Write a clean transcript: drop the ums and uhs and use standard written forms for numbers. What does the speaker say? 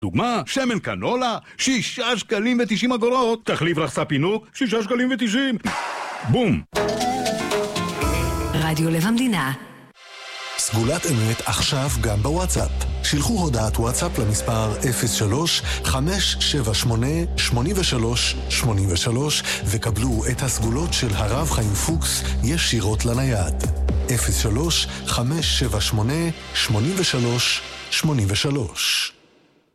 דוגמה, שמן קנולה, 6.90 שקלים, תחליף לך ספינוק, 6.90 שקלים. בום. רדיו לב המדינה. סגולת אמת עכשיו גם בוואטסאפ. שילחו הודעת וואטסאפ למספר 03-578-83-83 וקבלו את הסגולות של הרב חיים פוקס ישירות לנייד. 03-578-83-83